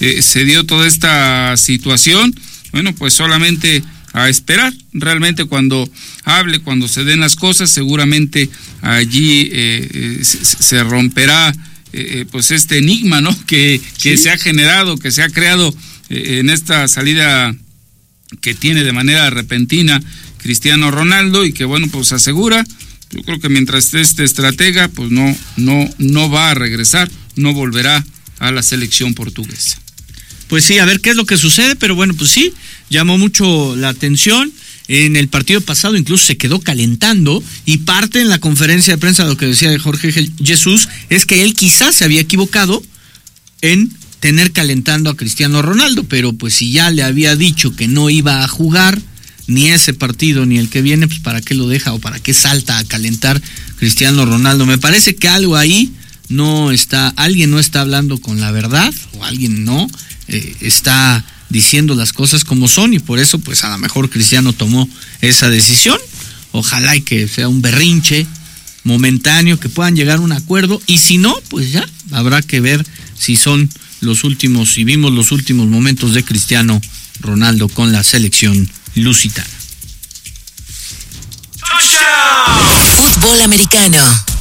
se dio toda esta situación. Bueno, pues solamente a esperar. Realmente cuando hable, cuando se den las cosas, seguramente allí se romperá pues este enigma, ¿no? Que se ha generado, que se ha creado en esta salida que tiene de manera repentina Cristiano Ronaldo, y que bueno, pues asegura, yo creo que mientras esté este estratega, pues no va a regresar, no volverá a la selección portuguesa. Pues sí, a ver qué es lo que sucede, pero bueno, pues sí, llamó mucho la atención. En el partido pasado incluso se quedó calentando, y parte en la conferencia de prensa lo que decía Jorge Jesús es que él quizás se había equivocado en tener calentando a Cristiano Ronaldo, pero pues si ya le había dicho que no iba a jugar ni ese partido ni el que viene, pues para qué lo deja o para qué salta a calentar Cristiano Ronaldo. Me parece que algo ahí alguien no está hablando con la verdad, o alguien no está diciendo las cosas como son, y por eso pues a lo mejor Cristiano tomó esa decisión. Ojalá y que sea un berrinche momentáneo, que puedan llegar a un acuerdo, y si no, pues ya habrá que ver si vimos los últimos momentos de Cristiano Ronaldo con la selección lusitana. Fútbol americano.